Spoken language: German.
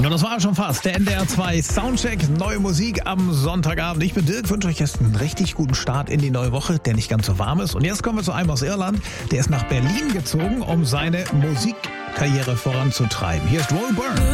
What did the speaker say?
Ja, das war schon fast. Der NDR 2 Soundcheck, neue Musik am Sonntagabend. Ich bin Dirk, wünsche euch jetzt einen richtig guten Start in die neue Woche, der nicht ganz so warm ist. Und jetzt kommen wir zu einem aus Irland. Der ist nach Berlin gezogen, um seine Musikkarriere voranzutreiben. Hier ist Roy Byrne.